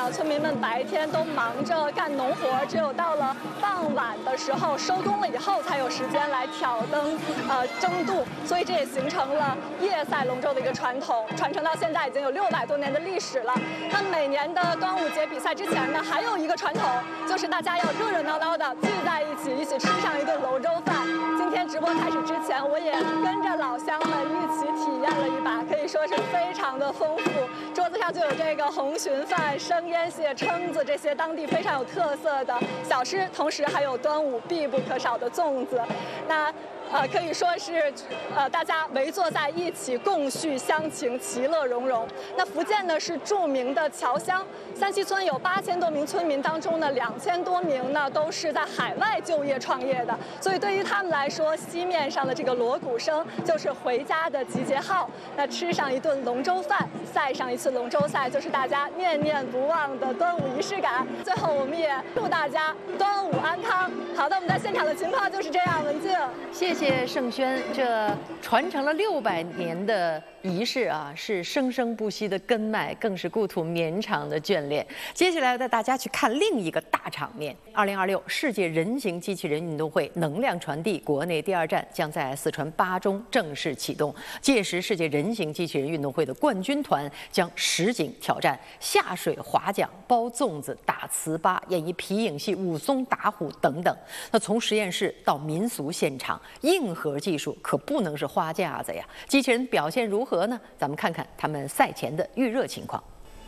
呢，村民们白天都忙着干农活，只有到了傍晚的时候收工了以后，才有时间来挑灯蒸肚。所以这也形成了夜赛龙舟的一个传统，传承到现在已经有600多年的历史了。那每年的端午节比赛之前呢，还有一个传统，就是大家要热热闹闹的聚在一起，一起吃上一顿龙舟饭。今天直播开始之前，我也跟着老乡们一起体验了一把，可以说是非常的丰富。桌子上就有这个红鲟饭、生腌蟹、蛏子这些当地非常有特色的小吃，同时还有端午必不可少的粽子。那可以说是大家围坐在一起，共叙乡情，其乐融融。那福建呢是著名的侨乡，三溪村有8000多名村民当中呢，2000多名呢都是在海外就业创业的，所以对于他们来说，西面上的这个锣鼓声就是回家的集结号。那吃上一顿龙舟饭，赛上一次龙舟赛，就是大家念念不忘的端午仪式感。最后，我们也祝大家端午安康。好的，我们在现场的情况就是这样，文静。 谢谢盛轩，这传承了600年的仪式啊，是生生不息的根脉，更是故土绵长的眷恋。接下来带大家去看另一个大场面：2026世界人形机器人运动会能量传递国内第2站将在四川巴中正式启动。届时，世界人形机器人运动会的冠军团将实景挑战下水划桨、包粽子、打糍粑、演绎皮影戏、武松打虎等等。那从实验室到民俗现场，硬核技术可不能是花架子呀！机器人表现如何呢？咱们看看他们赛前的预热情况。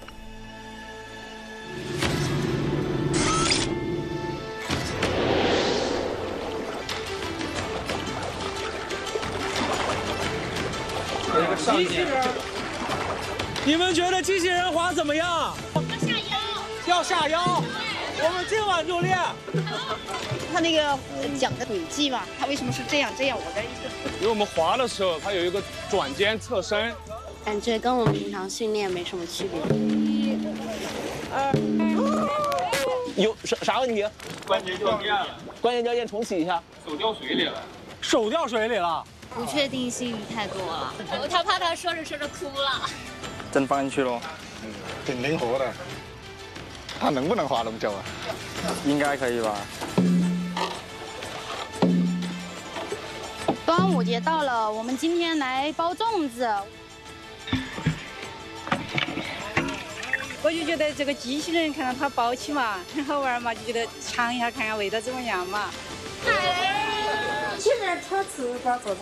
机器人，你们觉得机器人滑怎么样？要下腰。我们今晚就练。 它那个桨的轨迹嘛，它为什么是这样？我的意思。 因为我们滑的时候，它有一个转肩侧身， 感觉跟我们平常训练没什么区别。 1、2， 有啥问题？ 关节掉链了， 关节掉链重启一下。 手掉水里了。 手掉水里了。 不确定性太多了， 他怕他说着说着哭了。 真放进去喽。 挺灵活的。他能不能划龙舟啊？ 应该可以吧。 端午节到了，我们今天来包粽子。 我就觉得这个机器人看到它包起嘛，很好玩嘛，就觉得尝一下看看味道怎么样嘛。 机器人挑糍粑，走。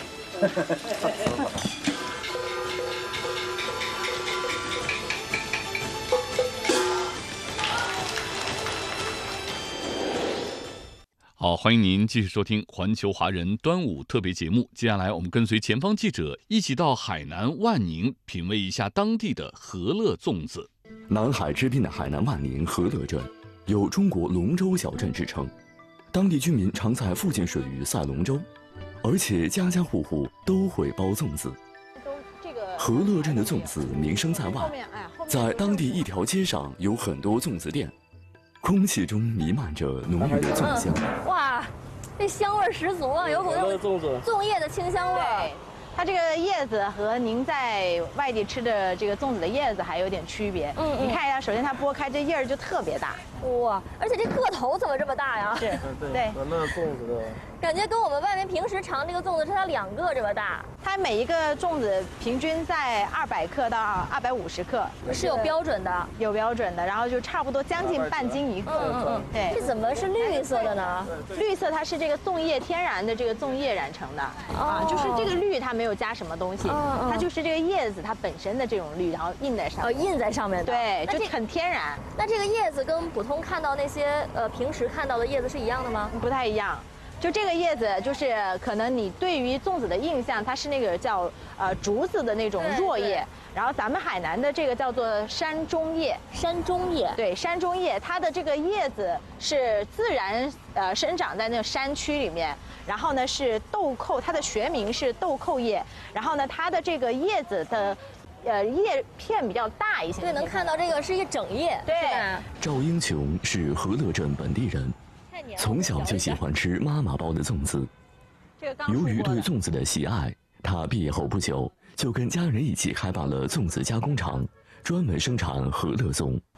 好，欢迎您继续收听环球华人端午特别节目。接下来，我们跟随前方记者一起到海南万宁，品味一下当地的和乐粽子。 南海之滨的海南万宁和乐镇有中国龙舟小镇之称，当地居民常在附近水域赛龙舟，而且家家户户都会包粽子。和乐镇的粽子名声在外，在当地一条街上有很多粽子店。空气中弥漫着浓郁的粽香， 哇，这香味十足啊，有股那种粽叶的清香味。 它这个叶子和您在外地吃的这个粽子的叶子还有点区别。你看一下，首先它剥开这叶儿就特别大， 哇，而且这个头怎么这么大呀？ 是，对， 和那粽子的感觉跟我们外面平时尝这个粽子是它2个这么大。 它每一个粽子平均在200克到250克， 是有标准的， 有标准的，然后就差不多将近半斤一克。对， 这怎么是绿色的呢？ 绿色它是这个粽叶天然的这个粽叶染成的啊，就是这个绿它没有加什么东西，它就是这个叶子它本身的这种绿，然后印在上面。 印在上面的。 对，就很天然。 那这个叶子跟普通看到那些平时看到的叶子是一样的吗？ 不太一样。就这个叶子，就是可能你对于粽子的印象，它是那个叫竹子的那种弱叶，然后咱们海南的这个叫做山中叶。 山中叶， 对，山中叶，它的这个叶子是自然生长在那个山区里面，然后呢是豆蔻，它的学名是豆蔻叶，然后呢它的这个叶子的叶片比较大一些。 对，能看到这个是一整叶。 对， 赵英琼是和乐镇本地人。从小就喜欢吃妈妈包的粽子，由于对粽子的喜爱，他毕业后不久就跟家人一起开办了粽子加工厂，专门生产和乐粽。